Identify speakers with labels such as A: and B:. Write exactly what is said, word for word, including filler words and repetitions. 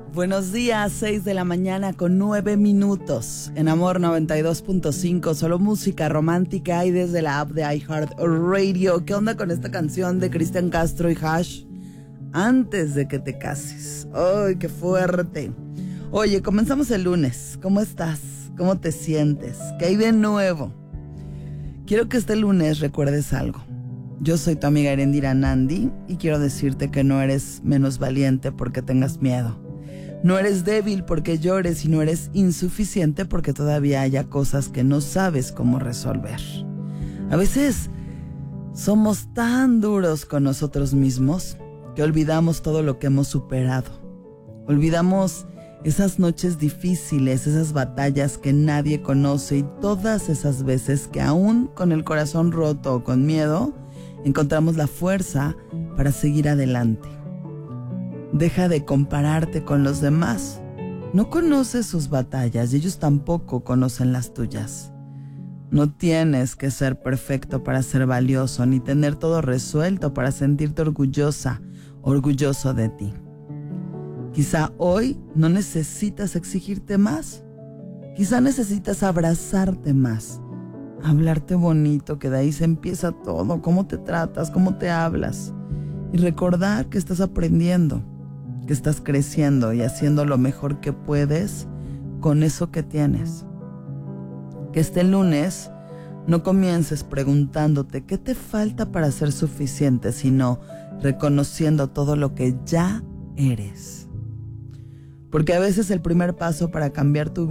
A: Buenos días, seis de la mañana con nueve minutos. En Amor noventa y dos punto cinco, solo música romántica y desde la app de iHeartRadio. ¿Qué onda con esta canción de Cristian Castro y Hash? Antes de que te cases. ¡Ay, qué fuerte! Oye, comenzamos el lunes. ¿Cómo estás? ¿Cómo te sientes? ¿Qué hay de nuevo? Quiero que este lunes recuerdes algo. Yo soy tu amiga Erendira Nandi y quiero decirte que no eres menos valiente porque tengas miedo. No eres débil porque llores y no eres insuficiente porque todavía haya cosas que no sabes cómo resolver. A veces somos tan duros con nosotros mismos que olvidamos todo lo que hemos superado. Olvidamos esas noches difíciles, esas batallas que nadie conoce y todas esas veces que aún con el corazón roto o con miedo, encontramos la fuerza para seguir adelante. Deja de compararte con los demás. No conoces sus batallas y ellos tampoco conocen las tuyas. No tienes que ser perfecto para ser valioso, ni tener todo resuelto para sentirte orgullosa, orgulloso de ti. Quizá hoy no necesitas exigirte más. Quizá necesitas abrazarte más, hablarte bonito, que de ahí se empieza todo, cómo te tratas, cómo te hablas, y recordar que estás aprendiendo, que estás creciendo y haciendo lo mejor que puedes con eso que tienes. Que este lunes no comiences preguntándote qué te falta para ser suficiente, sino reconociendo todo lo que ya eres. Porque a veces el primer paso para cambiar tu vida